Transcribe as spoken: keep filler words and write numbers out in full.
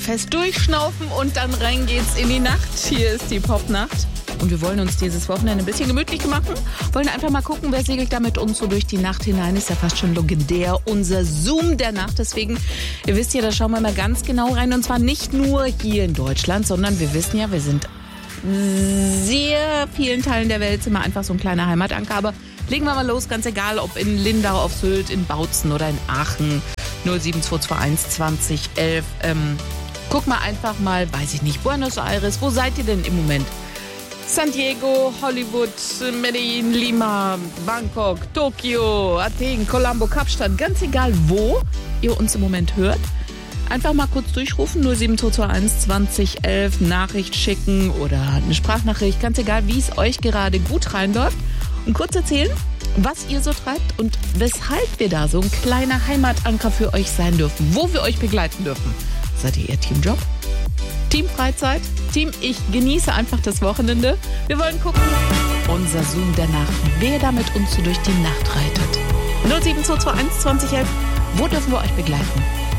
fest durchschnaufen und dann rein geht's in die Nacht. Hier ist die Popnacht. Und wir wollen uns dieses Wochenende ein bisschen gemütlich machen. Wollen einfach mal gucken, wer segelt da mit uns so durch die Nacht hinein. Ist ja fast schon legendär. Unser Zoom der Nacht. Deswegen, ihr wisst ja, da schauen wir mal ganz genau rein. Und zwar nicht nur hier in Deutschland, sondern wir wissen ja, wir sind sehr vielen Teilen der Welt sind wir einfach so ein kleiner Heimatanker. Aber legen wir mal los, ganz egal, ob in Lindau auf Sylt, in Bautzen oder in Aachen. null sieben zwei zwei eins zwanzig elf. Ähm, guck mal einfach mal, weiß ich nicht, Buenos Aires. Wo seid ihr denn im Moment? San Diego, Hollywood, Medellin, Lima, Bangkok, Tokio, Athen, Colombo, Kapstadt. Ganz egal, wo ihr uns im Moment hört. Einfach mal kurz durchrufen, null sieben zwei zwei eins zwanzig elf, Nachricht schicken oder eine Sprachnachricht. Ganz egal, wie es euch gerade gut reinläuft. Und kurz erzählen, was ihr so treibt und weshalb wir da so ein kleiner Heimatanker für euch sein dürfen. Wo wir euch begleiten dürfen. Seid ihr eher Teamjob? Team Freizeit? Team Ich genieße einfach das Wochenende? Wir wollen gucken. Unser Zoom der Nacht. Wer da mit uns so durch die Nacht reitet. null sieben zwei zwei eins zwanzig elf. Wo dürfen wir euch begleiten?